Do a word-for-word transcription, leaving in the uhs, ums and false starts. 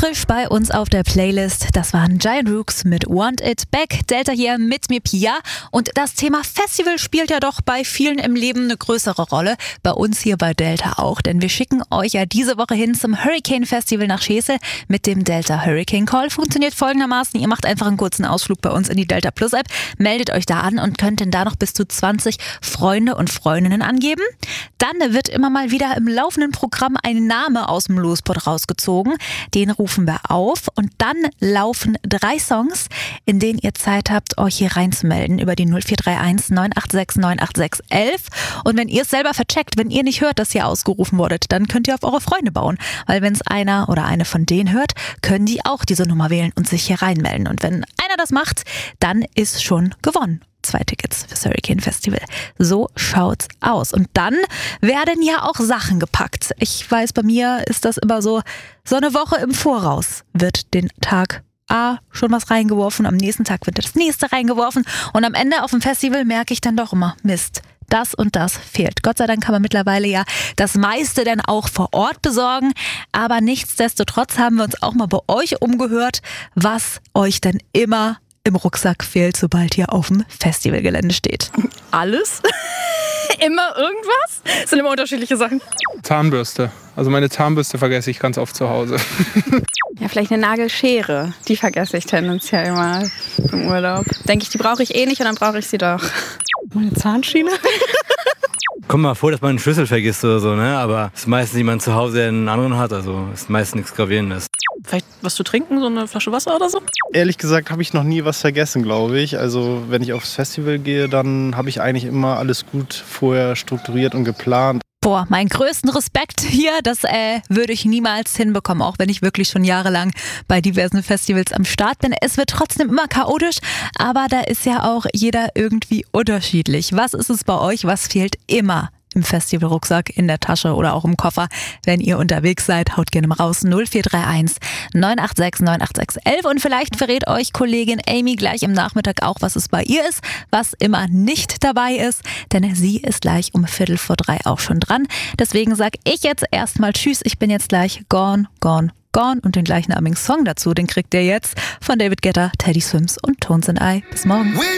frisch bei uns auf der Playlist. Das waren Giant Rooks mit Want It Back. Delta hier mit mir, Pia. Und das Thema Festival spielt ja doch bei vielen im Leben eine größere Rolle. Bei uns hier bei Delta auch. Denn wir schicken euch ja diese Woche hin zum Hurricane Festival nach Schesel mit dem Delta Hurricane Call. Funktioniert folgendermaßen. Ihr macht einfach einen kurzen Ausflug bei uns in die Delta Plus App, meldet euch da an und könnt dann da noch bis zu zwanzig Freunde und Freundinnen angeben. Dann wird immer mal wieder im laufenden Programm ein Name aus dem Lospot rausgezogen. Den rufen wir auf und dann laufen drei Songs, in denen ihr Zeit habt, euch hier reinzumelden über die null vier drei eins neun acht sechs neun acht sechs elf. Und wenn ihr es selber vercheckt, wenn ihr nicht hört, dass ihr ausgerufen wurdet, dann könnt ihr auf eure Freunde bauen. Weil wenn es einer oder eine von denen hört, können die auch diese Nummer wählen und sich hier reinmelden. Und wenn einer das macht, dann ist schon gewonnen. Zwei Tickets fürs Hurricane Festival. So schaut's aus. Und dann werden ja auch Sachen gepackt. Ich weiß, bei mir ist das immer so, so eine Woche im Voraus wird den Tag A schon was reingeworfen, am nächsten Tag wird das nächste reingeworfen und am Ende auf dem Festival merke ich dann doch immer, Mist, das und das fehlt. Gott sei Dank kann man mittlerweile ja das meiste dann auch vor Ort besorgen, aber nichtsdestotrotz haben wir uns auch mal bei euch umgehört, was euch denn immer im Rucksack fehlt, sobald ihr auf dem Festivalgelände steht. Alles? Immer irgendwas? Das sind immer unterschiedliche Sachen. Zahnbürste. Also meine Zahnbürste vergesse ich ganz oft zu Hause. Ja, vielleicht eine Nagelschere. Die vergesse ich tendenziell mal im Urlaub. Denke ich, die brauche ich eh nicht und dann brauche ich sie doch. Meine Zahnschiene? Kommt mal vor, dass man einen Schlüssel vergisst oder so, ne? Aber es ist meistens jemand zu Hause, der einen anderen hat. Also ist meistens nichts Gravierendes. Vielleicht was zu trinken, so eine Flasche Wasser oder so? Ehrlich gesagt habe ich noch nie was vergessen, glaube ich. Also wenn ich aufs Festival gehe, dann habe ich eigentlich immer alles gut vorher strukturiert und geplant. Boah, meinen größten Respekt hier, das äh, würde ich niemals hinbekommen, auch wenn ich wirklich schon jahrelang bei diversen Festivals am Start bin. Es wird trotzdem immer chaotisch, aber da ist ja auch jeder irgendwie unterschiedlich. Was ist es bei euch? Was fehlt immer im Festivalrucksack, in der Tasche oder auch im Koffer? Wenn ihr unterwegs seid, haut gerne mal raus. null vier drei eins neun acht sechs neun acht sechs elf und vielleicht verrät euch Kollegin Amy gleich im Nachmittag auch, was es bei ihr ist, was immer nicht dabei ist, denn sie ist gleich um Viertel vor drei auch schon dran. Deswegen sag ich jetzt erstmal Tschüss, ich bin jetzt gleich gone, gone, gone und den gleichnamigen Song dazu, den kriegt ihr jetzt von David Guetta, Teddy Swims und Tones and I. Bis morgen.